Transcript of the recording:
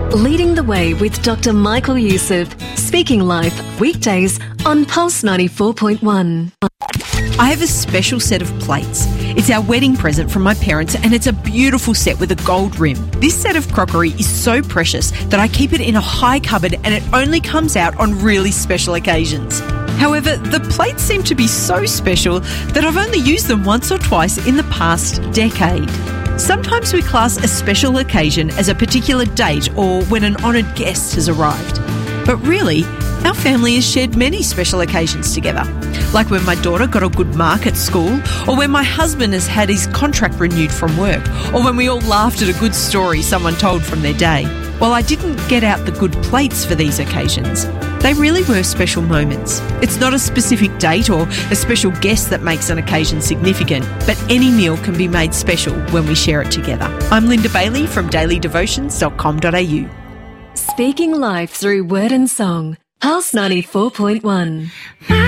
Leading the Way with Dr. Michael Youssef. Speaking Life, weekdays on Pulse 94.1. I have a special set of plates. It's our wedding present from my parents, and it's a beautiful set with a gold rim. This set of crockery is so precious that I keep it in a high cupboard, and it only comes out on really special occasions. However, the plates seem to be so special that I've only used them once or twice in the past decade. Sometimes we class a special occasion as a particular date or when an honoured guest has arrived. But really, our family has shared many special occasions together, like when my daughter got a good mark at school, or when my husband has had his contract renewed from work, or when we all laughed at a good story someone told from their day. While I didn't get out the good plates for these occasions, they really were special moments. It's not a specific date or a special guest that makes an occasion significant, but any meal can be made special when we share it together. I'm Linda Bailey from dailydevotions.com.au. Speaking Life through word and song. Pulse 94.1.